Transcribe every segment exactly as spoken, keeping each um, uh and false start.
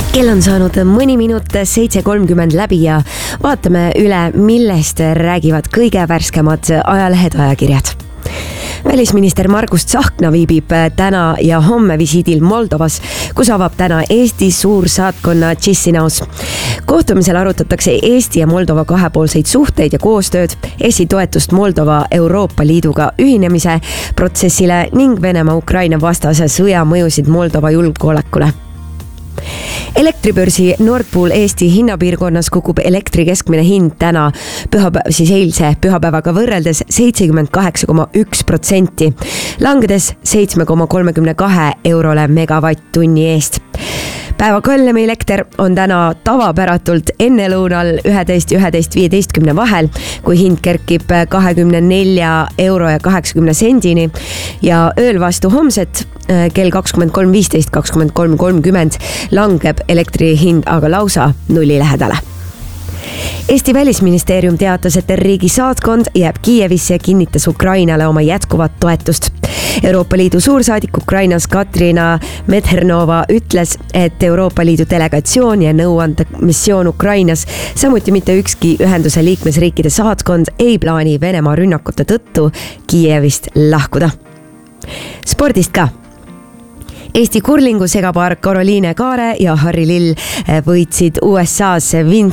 kell on saanud mõni minut seitse kolmkümmend läbi ja vaatame üle, millest räägivad kõige värskemad ajalehed, ajakirjad. Välisminister Margus Tsahkna viibib täna ja homme visiidil Moldovas, kus avab täna Eesti suursaatkonna Chisinau's. Kohtumisel arutatakse Eesti ja Moldova kahepoolseid suhteid ja koostööd, Eesti toetust Moldova Euroopa Liiduga ühinemise protsessile ning Venemaa-Ukraina vastase sõja mõjusid Moldova julgeolekule. Elektribörsi Nord Pool Eesti hinnapiirkonnas kukub elektri keskmine hind täna pühapäev, siis eilse pühapäevaga võrreldes seitsekümmend kaheksa koma üks protsenti, langedes seitse koma kolmekümne kahe eurole megavatt-tunni eest. Päeva kallim elekter on täna tavapäratult ennelõunal üheteist ja üheteist viieteistkümne vahel, kui hind kerkib kahekümne nelja euro ja kaheksakümne sendini ja ööl vastu homset kell kakskümmend kolm viisteist, kakskümmend kolm kolmkümmend langeb elektri hind aga lausa nulli lähedale. Eesti Välisministeerium teatas, et riigi saatkond jääb Kiievisse ja kinnitas Ukrainale oma jätkuvat toetust. Euroopa Liidu suursaadik Ukrainas Katrina Medhernova ütles, et Euroopa Liidu delegatsioon ja nõuandemissioon Ukrainas, samuti mitte ükski ühenduse liikmesriikide saatkond ei plaani Venemaa rünnakute tõttu Kiievist lahkuda. Spordist ka. Eesti kurlingu segapaar Karoliine Kaare ja Harri Lill võitsid U S A-s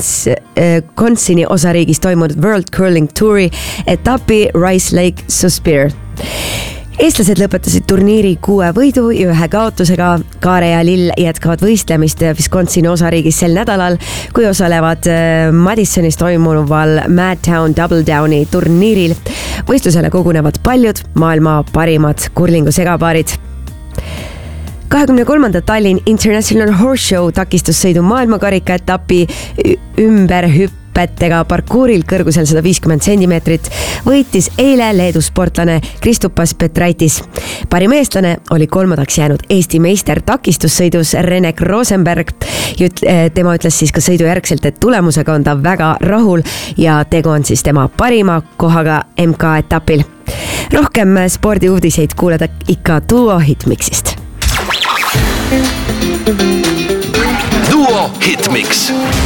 Wisconsini osariigis toimunud World Curling Touri etapi Rice Lake Suspire. Eestlased lõpetasid turniiri kuue võidu ja ühe kaotusega. Kaare ja Lill jätkavad võistlemist Wisconsini osariigis sel nädalal, kui osalevad Madisonis toimuval Madtown Double Downi turniiril. Võistlusele kogunevad paljud maailma parimad kurlingu segapaarid. kahekümne kolmanda Tallinn International Horse Show takistussõidu maailmakarika etapi ümberhüppetega parkuuril kõrgusel sada viiskümmend sentimeetrit võitis eile Leedu sportlane Kristupas Petraitis. Parim eestlane oli kolmandaks jäänud Eesti meister takistussõidus Renek Rosenberg. Tema ütles siis ka sõidu järgselt, et tulemusega on ta väga rahul ja tegu on siis tema parima kohaga M K etapil. Rohkem spordiuudiseid kuuleda ikka Duo Hitmixist. Duo Hitmix.